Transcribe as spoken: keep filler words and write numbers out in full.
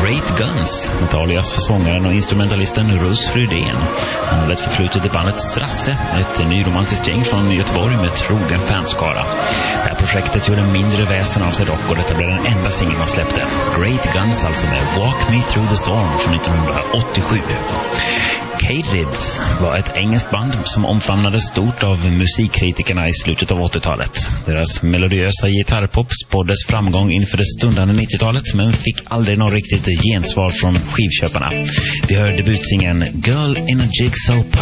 Great Guns, ett alias för sångaren och instrumentalisten Russ Rydén. Han hade ett förflutet i bandet Strasse, ett nyromantiskt gäng från Göteborg med trogen fanskara. Det här projektet gjorde mindre väsen av sig dock, och detta blev den enda singeln man släppte. Great Guns alltså med Walk Me Through the Storm från nittonhundraåttiosju. Catrids var ett engelskt band som omfamnades stort av musikkritikerna i slutet av åttiotalet. Deras melodiösa gitarrpop spåddes framgång inför det stundande nittiotalet, men fick aldrig någon riktigt gensvar från skivköparna. Vi hör debutsingeln Girl in a Jigsaw Puzzle.